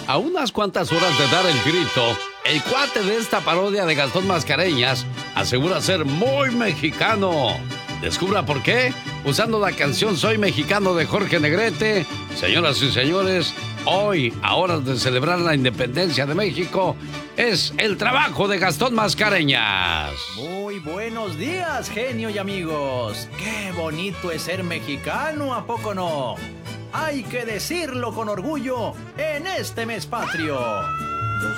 A unas cuantas horas de dar el grito, el cuate de esta parodia de Gastón Mascareñas asegura ser muy mexicano. Descubra por qué usando la canción Soy Mexicano de Jorge Negrete. Señoras y señores, hoy, a horas de celebrar la independencia de México, es el trabajo de Gastón Mascareñas. Muy buenos días, genio y amigos. Qué bonito es ser mexicano, ¿a poco no? Hay que decirlo con orgullo en este mes patrio.